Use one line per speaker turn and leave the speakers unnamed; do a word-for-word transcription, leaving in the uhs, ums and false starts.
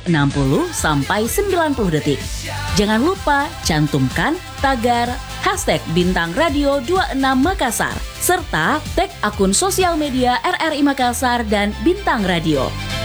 enam puluh sampai sembilan puluh detik. Jangan lupa cantumkan tagar hashtag Bintang Radio dua puluh enam Makassar serta tag akun sosial media R R I Makassar dan Bintang Radio.